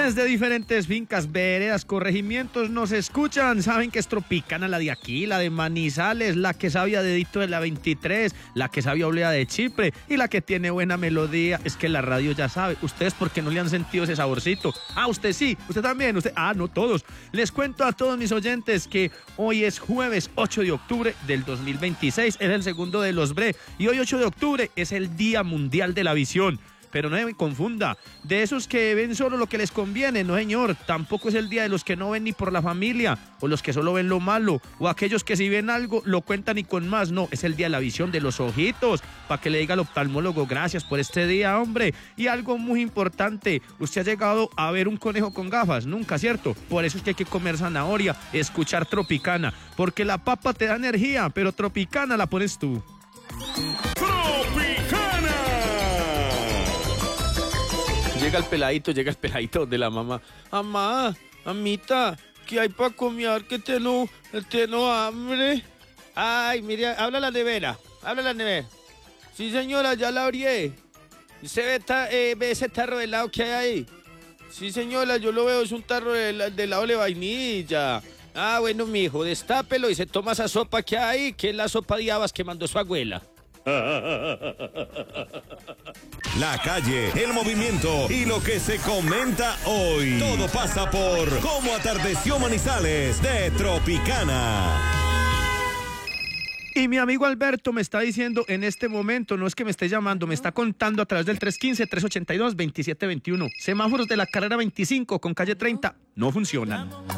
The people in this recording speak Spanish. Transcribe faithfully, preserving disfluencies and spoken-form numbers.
Quienes de diferentes fincas, veredas, corregimientos nos escuchan, saben que es Tropicana la de aquí, la de Manizales, la que sabía dedito de la veintitrés, la que sabía oblea de Chipre y la que tiene buena melodía. Es que la radio ya sabe. ¿Ustedes por qué no le han sentido ese saborcito? Ah, usted sí, usted también, usted. Ah, no todos. Les cuento a todos mis oyentes que hoy es jueves ocho de octubre del dos mil veintiséis, es el segundo de los Bre, y hoy ocho de octubre es el Día Mundial de la Visión. Pero no me confunda, de esos que ven solo lo que les conviene, no señor, tampoco es el día de los que no ven ni por la familia, o los que solo ven lo malo, o aquellos que si ven algo lo cuentan y con más, no, es el día de la visión de los ojitos, para que le diga al oftalmólogo, gracias por este día, hombre. Y algo muy importante, usted ha llegado a ver un conejo con gafas, nunca, ¿cierto? Por eso es que hay que comer zanahoria, escuchar Tropicana, porque la papa te da energía, pero Tropicana la pones tú. Llega el peladito, llega el peladito de la mamá. Mamá, mamita, ¿qué hay para comer? Que tengo, tengo hambre. Ay, mire, habla la nevera, habla la nevera. Sí, señora, ya la abrí. ¿Se ve, ta, eh, ve ese tarro de helado que hay ahí? Sí, señora, yo lo veo, es un tarro de, de helado de vainilla. Ah, bueno, mijo, destápelo y se toma esa sopa que hay, que es la sopa de habas que mandó su abuela. La calle, el movimiento y lo que se comenta hoy. Todo pasa por Cómo atardeció Manizales de Tropicana. Y mi amigo Alberto me está diciendo en este momento, no es que me esté llamando, me está contando a través del tres uno cinco, tres ocho dos, dos siete dos uno. Semáforos de la carrera veinticinco con calle treinta no funcionan.